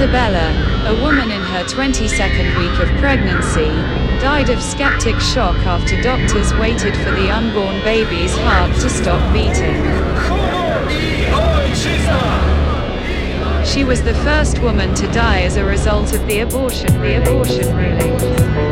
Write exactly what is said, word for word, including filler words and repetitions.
Isabella, a woman in her twenty-second week of pregnancy, died of septic shock after doctors waited for the unborn baby's heart to stop beating. She was the first woman to die as a result of the abortion, the abortion ruling.